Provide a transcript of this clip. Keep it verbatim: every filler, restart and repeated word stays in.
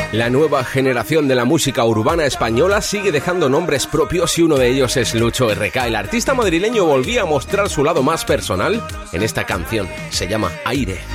La nueva generación de la música urbana española sigue dejando nombres propios y uno de ellos es Lucho erre ka. El artista madrileño volvía a mostrar su lado más personal en esta canción. Se llama Aire.